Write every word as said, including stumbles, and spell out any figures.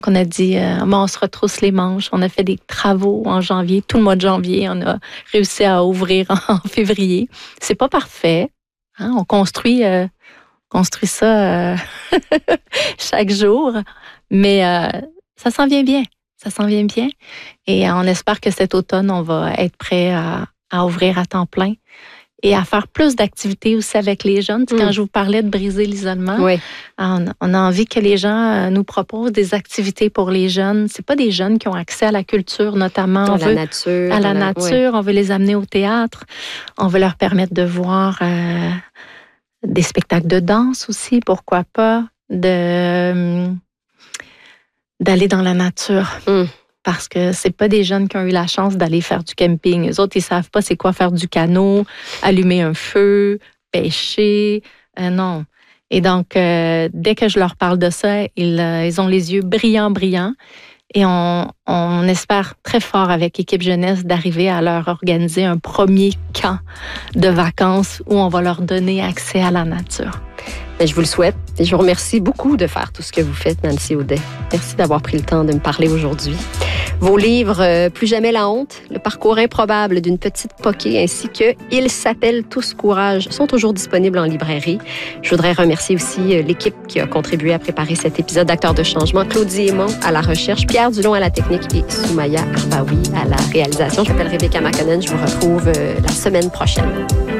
qu'on a dit, euh, bon, on se retrousse les manches. On a fait des travaux en janvier. Tout le mois de janvier, on a réussi à ouvrir en février. C'est pas parfait. Hein? On construit, euh, construit ça euh, chaque jour. Mais euh, ça s'en vient bien. Ça s'en vient bien. Et on espère que cet automne, on va être prêt à, à ouvrir à temps plein et à faire plus d'activités aussi avec les jeunes. Tu sais, mmh. Quand je vous parlais de briser l'isolement, oui. on, on a envie que les gens nous proposent des activités pour les jeunes. C'est pas des jeunes qui ont accès à la culture, notamment. À on la veut, nature. À la la, nature. Oui. On veut les amener au théâtre. On veut leur permettre de voir euh, des spectacles de danse aussi, pourquoi pas, de, d'aller dans la nature. Mmh. Parce que c'est pas des jeunes qui ont eu la chance d'aller faire du camping. Les autres, ils savent pas c'est quoi faire du canot, allumer un feu, pêcher. Euh, non. Et donc, euh, dès que je leur parle de ça, ils, euh, ils ont les yeux brillants, brillants. Et on, on espère très fort avec Équipe Jeunesse d'arriver à leur organiser un premier camp de vacances où on va leur donner accès à la nature. Bien, je vous le souhaite et je vous remercie beaucoup de faire tout ce que vous faites, Nancy Audet. Merci d'avoir pris le temps de me parler aujourd'hui. Vos livres euh, Plus jamais la honte, Le parcours improbable d'une petite poquée ainsi que Ils s'appellent tous courage sont toujours disponibles en librairie. Je voudrais remercier aussi euh, l'équipe qui a contribué à préparer cet épisode d'Acteurs de changement. Claudie Aymon à la recherche, Pierre Dulon à la technique et Soumaya Arbaoui à la réalisation. Je m'appelle Rebecca Makonnen. Je vous retrouve euh, la semaine prochaine.